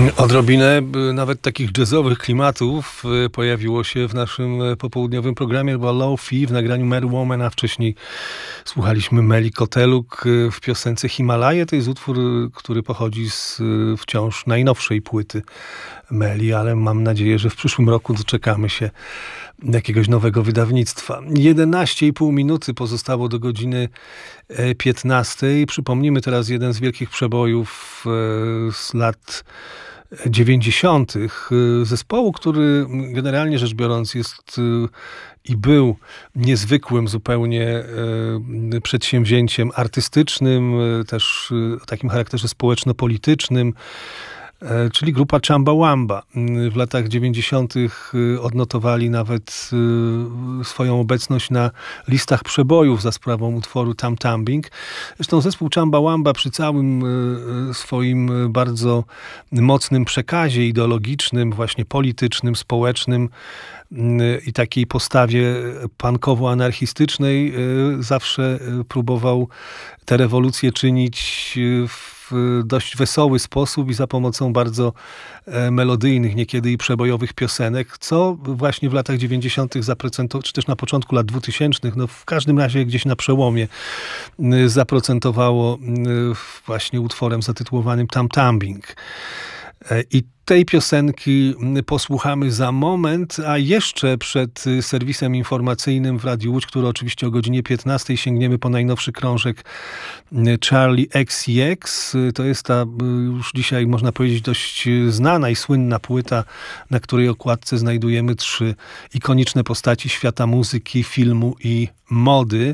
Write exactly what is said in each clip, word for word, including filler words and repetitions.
Odrobinę nawet takich jazzowych klimatów pojawiło się w naszym popołudniowym programie. Była Low Fee w nagraniu Mary Woman, a wcześniej słuchaliśmy Meli Koteluk w piosence Himalaje. To jest utwór, który pochodzi z wciąż najnowszej płyty Meli, ale mam nadzieję, że w przyszłym roku doczekamy się jakiegoś nowego wydawnictwa. jedenaście i pół minuty pozostało do godziny piętnastej. Przypomnijmy teraz jeden z wielkich przebojów z lat dziewięćdziesiątych. Zespołu, który generalnie rzecz biorąc jest i był niezwykłym zupełnie przedsięwzięciem artystycznym, też o takim charakterze społeczno-politycznym, czyli grupa Chumbawamba. W latach dziewięćdziesiątych odnotowali nawet swoją obecność na listach przebojów za sprawą utworu Tam Tumbing. Zresztą zespół Chumbawamba przy całym swoim bardzo mocnym przekazie ideologicznym, właśnie politycznym, społecznym i takiej postawie punkowo-anarchistycznej zawsze próbował tę rewolucję czynić w w dość wesoły sposób i za pomocą bardzo melodyjnych, niekiedy i przebojowych piosenek, co właśnie w latach dziewięćdziesiątych zaprocentowało, czy też na początku lat dwutysięcznych, no w każdym razie gdzieś na przełomie zaprocentowało właśnie utworem zatytułowanym Tam Tumbing. I tej piosenki posłuchamy za moment, a jeszcze przed serwisem informacyjnym w Radiu Łódź, który oczywiście o godzinie piętnastej sięgniemy po najnowszy krążek Charli X C X. To jest ta już dzisiaj, można powiedzieć, dość znana i słynna płyta, na której okładce znajdujemy trzy ikoniczne postaci świata muzyki, filmu i mody.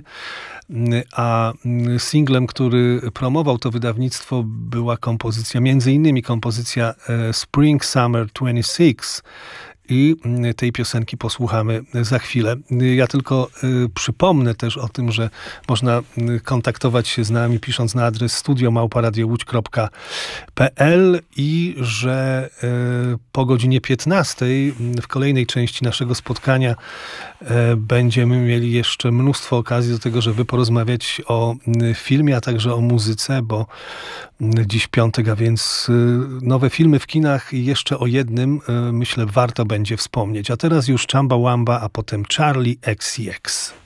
A singlem, który promował to wydawnictwo, była kompozycja, między innymi kompozycja Spring Summer dwadzieścia sześć. I tej piosenki posłuchamy za chwilę. Ja tylko y, przypomnę też o tym, że można kontaktować się z nami pisząc na adres studio małpa radio łódź kropka p l i że y, po godzinie piętnastej w kolejnej części naszego spotkania y, będziemy mieli jeszcze mnóstwo okazji do tego, żeby porozmawiać o y, filmie, a także o muzyce, bo y, dziś piątek, a więc y, nowe filmy w kinach i jeszcze o jednym y, myślę warto będzie wspomnieć. A teraz już Chumbawamba, a potem Charli X C X.